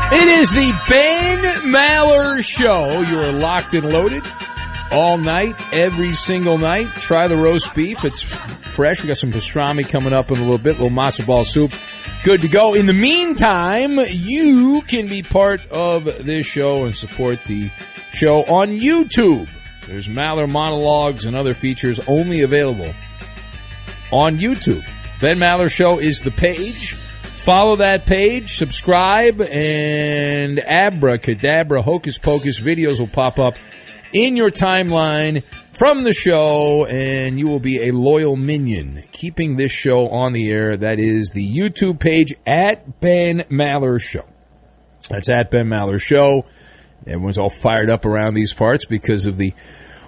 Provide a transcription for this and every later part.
It is the Ben Maller Show. You are locked and loaded all night, every single night. Try the roast beef. It's fresh. We got some pastrami coming up in a little bit, a little matzo ball soup. Good to go. In the meantime, you can be part of this show and support the show on YouTube. There's Maller monologues and other features only available on YouTube. Ben Maller Show is the page. Follow that page, subscribe, and abracadabra, hocus pocus videos will pop up in your timeline from the show, and you will be a loyal minion keeping this show on the air. That is the YouTube page at Ben Maller Show. That's at Ben Maller Show. Everyone's all fired up around these parts because of the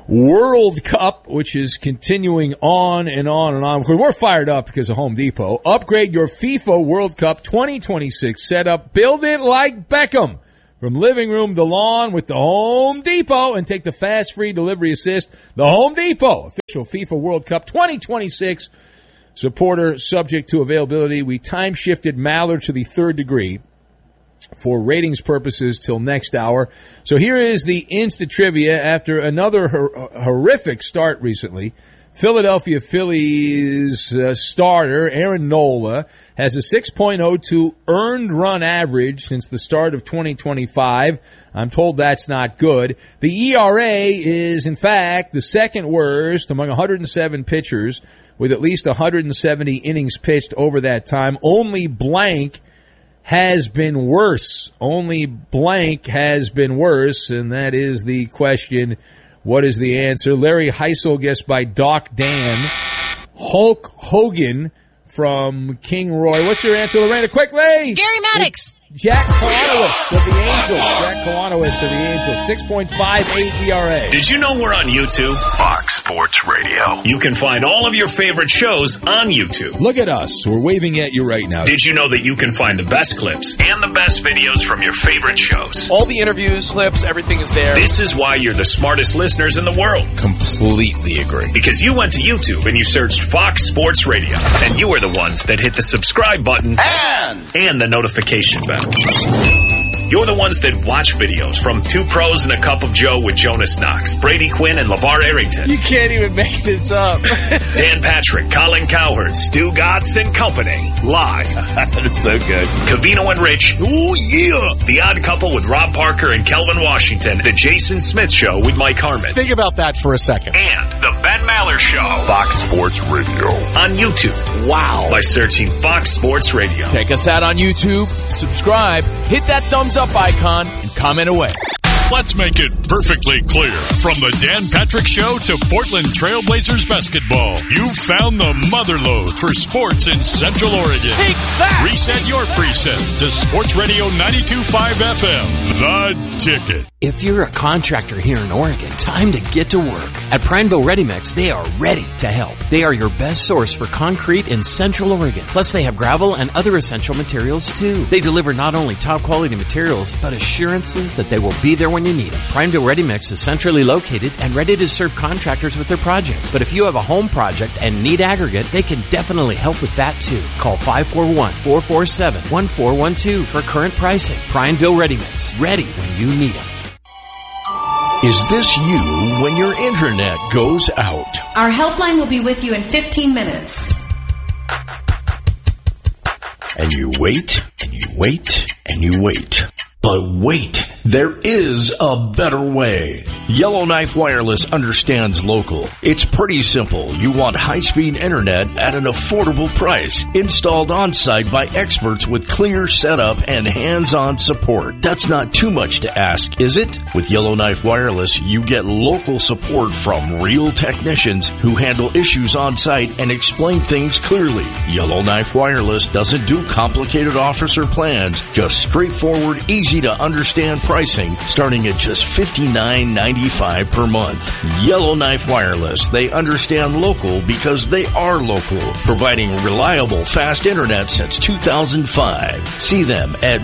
World Cup, which is continuing on and on and on. We're fired up because of Home Depot. Upgrade your FIFA World Cup 2026 setup. Build it like Beckham. From living room to lawn with the Home Depot, and take the fast free delivery assist. The Home Depot, official FIFA World Cup 2026 supporter, subject to availability. We time shifted Maller to the third degree for ratings purposes till next hour. So here is the Insta Trivia. After another horrific start recently, Philadelphia Phillies starter Aaron Nola has a 6.02 earned run average since the start of 2025. I'm told that's not good. The ERA is, in fact, the second worst among 107 pitchers with at least 170 innings pitched over that time. Only blank has been worse. Only blank has been worse, and that is the question. What is the answer? Larry Heisel, guessed by Doc Dan. Hulk Hogan from King Roy. What's your answer, Lorena? Quickly! Gary Maddox. Jack Kolanowitz of the Angels. Jack Kolanowitz of the Angels. 6.58 ERA. Did you know we're on YouTube? Fox Sports Radio. You can find all of your favorite shows on YouTube. Look at us. We're waving at you right now. Did you know that you can find the best clips and the best videos from your favorite shows? All the interviews, clips, everything is there. This is why you're the smartest listeners in the world. Completely agree. Because you went to YouTube and you searched Fox Sports Radio. And you are the ones that hit the subscribe button and the notification bell. You're the ones that watch videos from Two Pros and a Cup of Joe with Jonas Knox, Brady Quinn, and LeVar Arrington. You can't even make this up. Dan Patrick, Colin Cowherd, Stu Gatz and Company. Live. That's so good. Covino and Rich. Oh, yeah. The Odd Couple with Rob Parker and Kelvin Washington. The Jason Smith Show with Mike Harmon. Think about that for a second. And the Ben Maller Show. Fox Sports Radio. On YouTube. Wow. By searching Fox Sports Radio. Check us out on YouTube. Subscribe. Hit that thumbs up icon and comment away. Let's make it perfectly clear. From the Dan Patrick Show to Portland Trailblazers basketball, you've found the motherlode for sports in Central Oregon. Take that! Reset your preset to Sports Radio 92.5 FM. The Ticket. If you're a contractor here in Oregon, time to get to work. At Prineville Ready Mix, they are ready to help. They are your best source for concrete in Central Oregon. Plus, they have gravel and other essential materials, too. They deliver not only top-quality materials, but assurances that they will be there when you need them. Prineville Ready Mix is centrally located and ready to serve contractors with their projects. But if you have a home project and need aggregate, they can definitely help with that, too. Call 541-447-1412 for current pricing. Prineville Ready Mix. Ready when you need them. Is this you when your internet goes out? Our helpline will be with you in 15 minutes. And you wait, and you wait, and you wait. But wait, there is a better way. Yellowknife Wireless understands local. It's pretty simple. You want high-speed internet at an affordable price, installed on-site by experts with clear setup and hands-on support. That's not too much to ask, is it? With Yellowknife Wireless, you get local support from real technicians who handle issues on-site and explain things clearly. Yellowknife Wireless doesn't do complicated offers or plans, just straightforward, easy-to-understand pricing starting at just $59.95 per month. Yellowknife Wireless. They understand local because they are local, providing reliable, fast internet since 2005. See them at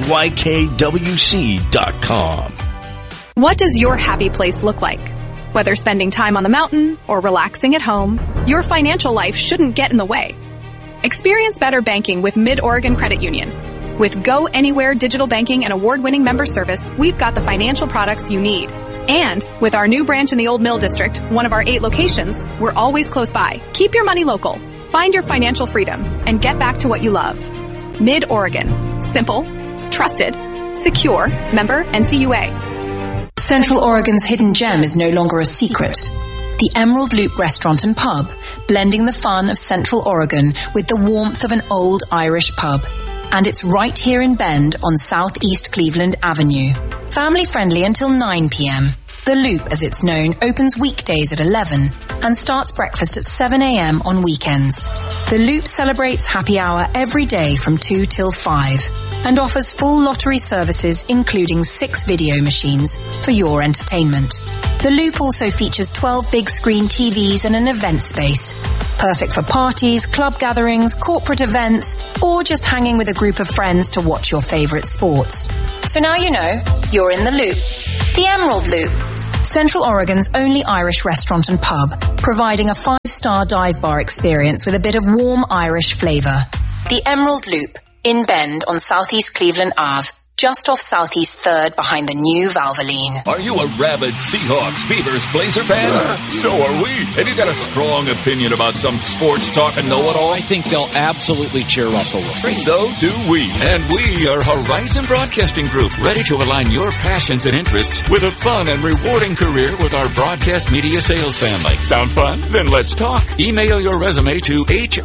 YKWC.com. What does your happy place look like? Whether spending time on the mountain or relaxing at home, your financial life shouldn't get in the way. Experience better banking with Mid-Oregon Credit Union. With Go Anywhere digital banking and award-winning member service, we've got the financial products you need. And with our new branch in the Old Mill District, one of our 8 locations, we're always close by. Keep your money local. Find your financial freedom and get back to what you love. Mid-Oregon. Simple, trusted, secure, member NCUA. Central Oregon's hidden gem is no longer a secret. The Emerald Loop Restaurant and Pub, blending the fun of Central Oregon with the warmth of an old Irish pub. And it's right here in Bend on Southeast Cleveland Avenue. Family friendly until 9 p.m. The Loop, as it's known, opens weekdays at 11 and starts breakfast at 7 a.m. on weekends. The Loop celebrates happy hour every day from 2 till 5 and offers full lottery services including 6 video machines for your entertainment. The Loop also features 12 big screen TVs and an event space. Perfect for parties, club gatherings, corporate events, or just hanging with a group of friends to watch your favorite sports. So now you know, you're in the Loop. The Emerald Loop. Central Oregon's only Irish restaurant and pub, providing a 5-star dive bar experience with a bit of warm Irish flavour. The Emerald Loop, in Bend on Southeast Cleveland Ave, just off Southeast 3rd behind the new Valvoline. Are you a rabid Seahawks, Beavers, Blazer fan? So are we. Have you got a strong opinion about some sports talk and know-it-all? I think they'll absolutely cheer Russell Wilson. So do we. And we are Horizon Broadcasting Group, ready to align your passions and interests with a fun and rewarding career with our broadcast media sales family. Sound fun? Then let's talk. Email your resume to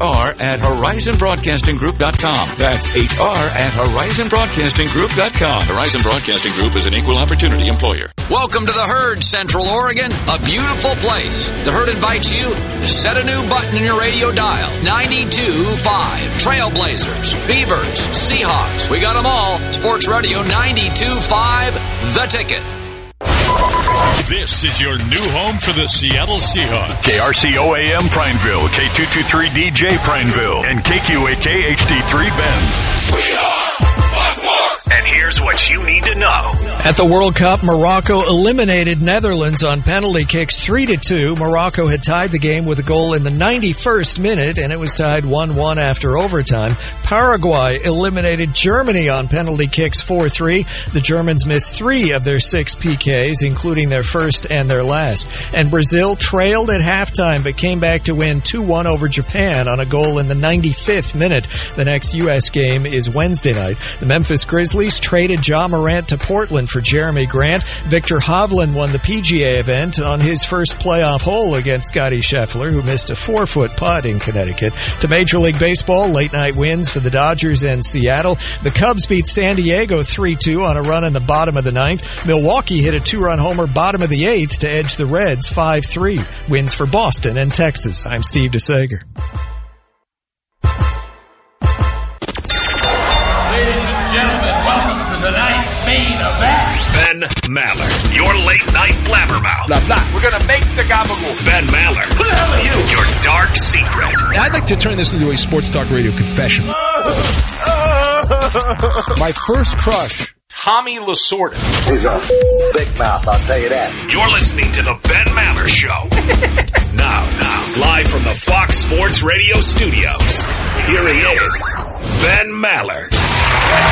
hr@horizonbroadcastinggroup.com. That's hr@horizonbroadcastinggroup.com. Horizon Broadcasting Group is an equal opportunity employer. Welcome to the Herd, Central Oregon, a beautiful place. The Herd invites you to set a new button in your radio dial. 92.5. Trailblazers, Beavers, Seahawks. We got them all. Sports Radio 92.5, The Ticket. This is your new home for the Seattle Seahawks. KRCO-AM Prineville, K223DJ Prineville, and KQAK HD3 Bend. We are and here's what you need to know. At the World Cup, Morocco eliminated Netherlands on penalty kicks 3-2. Morocco had tied the game with a goal in the 91st minute, and it was tied 1-1 after overtime. Paraguay eliminated Germany on penalty kicks 4-3. The Germans missed 3 of their 6 PKs, including their first and their last. And Brazil trailed at halftime, but came back to win 2-1 over Japan on a goal in the 95th minute. The next U.S. game is Wednesday night. The Memphis Grizzlies traded Ja Morant to Portland for Jeremy Grant. Victor Hovland won the PGA event on his first playoff hole against Scottie Scheffler, who missed a 4-foot putt in Connecticut. To Major League Baseball, late-night wins for the Dodgers and Seattle. The Cubs beat San Diego 3-2 on a run in the bottom of the 9th. Milwaukee hit a 2-run homer bottom of the 8th to edge the Reds 5-3. Wins for Boston and Texas. I'm Steve DeSager. Tonight's main event. Ben Maller, your late night blabbermouth. Blah, blah. We're gonna make the gabagool. Ben Maller. Who the hell are you? Your dark secret. I'd like to turn this into a sports talk radio confession. My first crush, Tommy Lasorda. He's a big mouth, I'll tell you that. You're listening to the Ben Maller Show. Now, live from the Fox Sports Radio studios, here he is, Ben Maller.